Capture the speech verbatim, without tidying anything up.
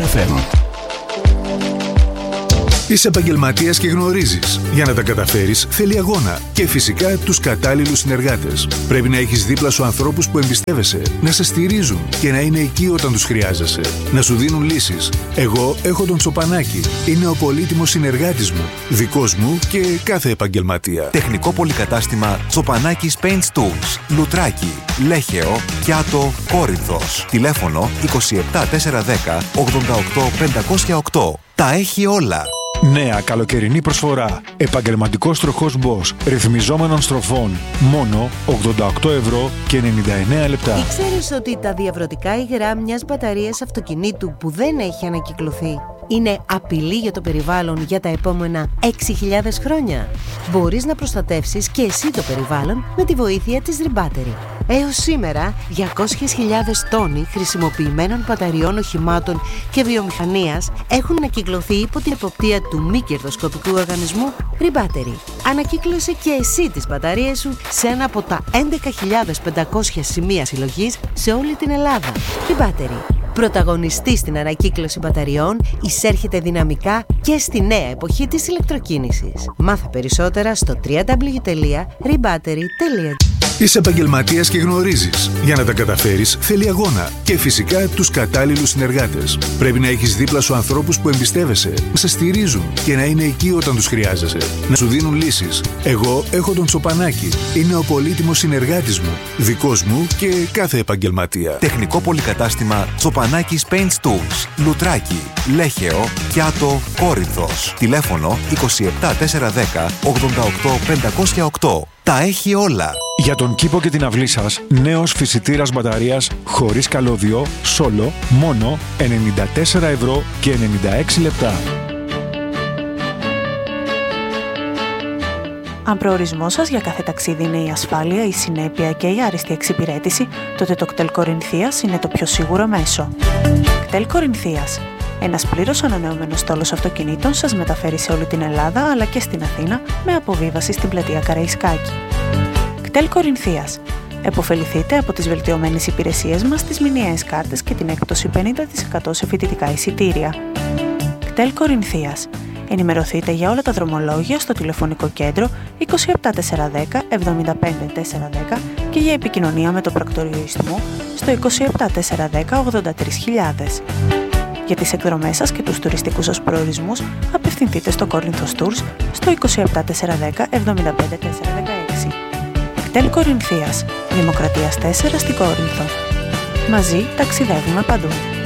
εφ εμ. Είσαι επαγγελματίας και γνωρίζεις. Για να τα καταφέρεις θέλει αγώνα και φυσικά τους κατάλληλους συνεργάτες. Πρέπει να έχεις δίπλα σου ανθρώπους που εμπιστεύεσαι, να σε στηρίζουν και να είναι εκεί όταν τους χρειάζεσαι, να σου δίνουν λύσεις. Εγώ έχω τον Τσοπανάκη. Είναι ο πολύτιμος συνεργάτης μου, δικός μου και κάθε επαγγελματία. Τεχνικό πολυκατάστημα Τσοπανάκης Paints Tools, Λουτράκι, Λέχεο, Κιάτο, Κόρινθος. Τηλέφωνο είκοσι επτά τετρακόσια δέκα ογδόντα οκτώ πεντακόσια οκτώ. Τα έχει όλα. Νέα καλοκαιρινή προσφορά. Επαγγελματικός τροχός Bosch ρυθμιζόμενων στροφών. Μόνο ογδόντα οκτώ ευρώ και ενενήντα εννέα λεπτά. Ήξερες ότι τα διαβρωτικά υγρά μιας μπαταρίας αυτοκινήτου που δεν έχει ανακυκλωθεί είναι απειλή για το περιβάλλον για τα επόμενα έξι χιλιάδες χρόνια? Μπορείς να προστατεύσεις και εσύ το περιβάλλον με τη βοήθεια της Rebattery. Έως σήμερα, διακόσιες χιλιάδες τόνοι χρησιμοποιημένων μπαταριών οχημάτων και βιομηχανίας έχουν ανακυκλωθεί υπό την εποπτεία του μη κερδοσκοπικού οργανισμού Rebattery. Ανακύκλωσε και εσύ τις μπαταρίες σου σε ένα από τα έντεκα χιλιάδες πεντακόσια σημεία συλλογής σε όλη την Ελλάδα. Rebattery. Πρωταγωνιστή στην ανακύκλωση μπαταριών, εισέρχεται δυναμικά και στη νέα εποχή της ηλεκτροκίνησης. Μάθε περισσότερα στο double-u double-u double-u τελεία rebattery τελεία gr. Είσαι επαγγελματίας και γνωρίζεις. Για να τα καταφέρεις θέλει αγώνα και φυσικά τους κατάλληλους συνεργάτες. Πρέπει να έχεις δίπλα σου ανθρώπους που εμπιστεύεσαι, να σε στηρίζουν και να είναι εκεί όταν τους χρειάζεσαι, να σου δίνουν λύσεις. Εγώ έχω τον Τσοπανάκη. Είναι ο πολύτιμος συνεργάτης μου, δικός μου και κάθε επαγγελματία. Τεχνικό πολυκατάστημα Τσοπανάκης Paints Tools, Λουτράκι, Λέχεο, Κιάτο, Κόρινθος. Τηλέφωνο είκοσι επτά τετρακόσια δέκα ογδόντα οκτώ πεντακόσια οκτώ. Τα έχει όλα. Για τον κήπο και την αυλή σας, νέος φυσιτήρας μπαταρίας χωρίς καλώδιο, Solo, μόνο ενενήντα τέσσερα ευρώ και ενενήντα έξι λεπτά. Αν προορισμός σας για κάθε ταξίδι είναι η ασφάλεια, η συνέπεια και η άριστη εξυπηρέτηση, τότε το κτέλ Κορινθίας είναι το πιο σίγουρο μέσο. κτέλ Κορινθίας. Ένας πλήρως ανανεωμένος στόλος αυτοκινήτων σας μεταφέρει σε όλη την Ελλάδα αλλά και στην Αθήνα με αποβίβαση στην πλατεία Καραϊσκάκη. κτέλ Κορινθίας. Εποφεληθείτε από τις βελτιωμένες υπηρεσίες μας, τις μηνιαίες κάρτες και την έκπτωση πενήντα τοις εκατό σε φοιτητικά εισιτήρια. κτέλ Κορινθίας. Ενημερωθείτε για όλα τα δρομολόγια στο τηλεφωνικό κέντρο είκοσι επτά τετρακόσια δέκα εβδομήντα πέντε τετρακόσια δέκα και για επικοινωνία με το πρακτορείο Ιστμού στο είκοσι επτά τετρακόσια δέκα ογδόντα τρεις χιλιάδες. Για τις εκδρομές σας και τους τουριστικούς σας προορισμούς, απευθυνθείτε στο Corinthos Tours στο είκοσι επτά τετρακόσια δέκα εβδομήντα πέντε τετρακόσια δεκαέξι. κτέλ Κορινθίας, Δημοκρατίας τέσσερα στην Κόρινθο. Μαζί ταξιδεύουμε παντού.